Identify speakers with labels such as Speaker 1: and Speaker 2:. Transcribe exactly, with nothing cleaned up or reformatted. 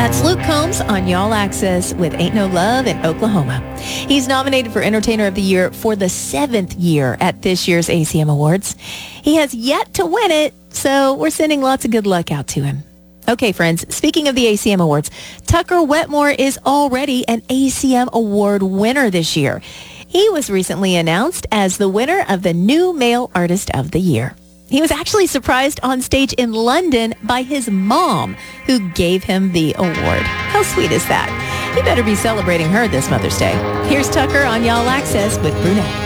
Speaker 1: That's Luke Combs on Y'all Access with Ain't No Love in Oklahoma. He's nominated for Entertainer of the Year for the seventh year at this year's A C M Awards. He has yet to win it, so we're sending lots of good luck out to him. Okay, friends, speaking of the A C M Awards, Tucker Wetmore is already an A C M Award winner this year. He was recently announced as the winner of the New Male Artist of the Year. He was actually surprised on stage in London by his mom, who gave him the award. How sweet is that? He better be celebrating her this Mother's Day. Here's Tucker on Y'all Access with Brunette.